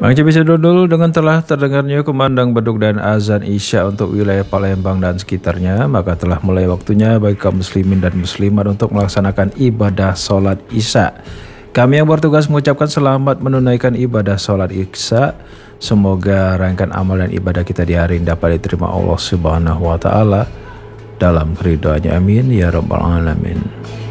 Bang Cepi dulu dengan telah terdengarnya kumandang beduk dan azan Isya untuk wilayah Palembang dan sekitarnya, maka telah mulai waktunya bagi kaum muslimin dan muslimat untuk melaksanakan ibadah sholat Isya. Kami yang bertugas mengucapkan selamat menunaikan ibadah sholat Isya. Semoga rangkaian amal dan ibadah kita di hari ini dapat diterima Allah Subhanahu wa Ta'ala dalam keridhaannya. Amin ya rabbal alamin.